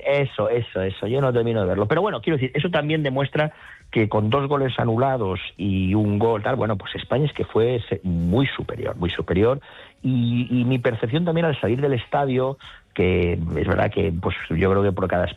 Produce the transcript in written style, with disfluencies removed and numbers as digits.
Eso, yo no termino de verlo. Pero bueno, quiero decir, eso también demuestra que con 2 goles anulados y un gol, tal, bueno, pues España es que fue muy superior, muy superior. Y mi percepción también al salir del estadio, que es verdad que pues yo creo que por cada